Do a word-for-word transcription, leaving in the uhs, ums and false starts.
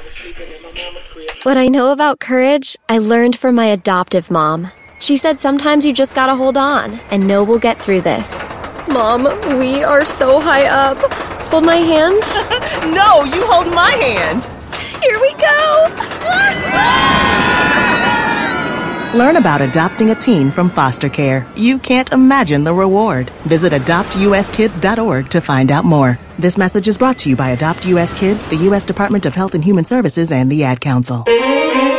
What I know about courage, I learned from my adoptive mom. She said sometimes you just gotta hold on and know we'll get through this. Mom, we are so high up. Hold my hand. No, you hold my hand. Here we go. Learn about adopting a teen from foster care. You can't imagine the reward. Visit adopt u s kids dot org to find out more. This message is brought to you by Adopt U S Kids, the U S Department of Health and Human Services, and the Ad Council.